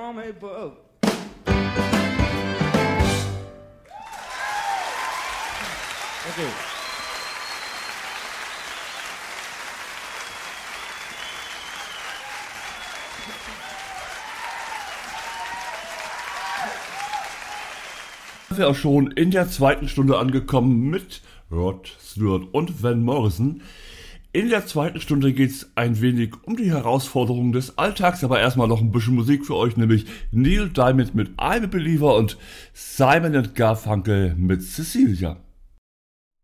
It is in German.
on a boat. Okay. Wir auch schon in der zweiten Stunde angekommen mit Rod Stewart und Van Morrison. In der zweiten Stunde geht es ein wenig um die Herausforderungen des Alltags, aber erstmal noch ein bisschen Musik für euch, nämlich Neil Diamond mit I'm a Believer und Simon & Garfunkel mit Cecilia.